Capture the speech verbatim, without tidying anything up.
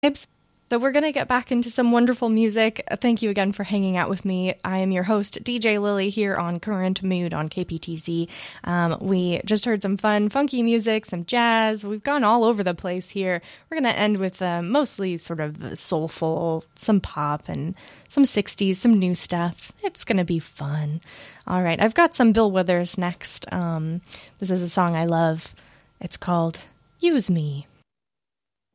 vibes. So we're going to get back into some wonderful music. Thank you again for hanging out with me. I am your host, D J Lily, here on Current Mood on K P T Z. Um, we just heard some fun, funky music, some jazz. We've gone all over the place here. We're going to end with uh, mostly sort of soulful, some pop, and some sixties, some new stuff. It's going to be fun. All right, I've got some Bill Withers next. Um, this is a song I love. It's called Use Me.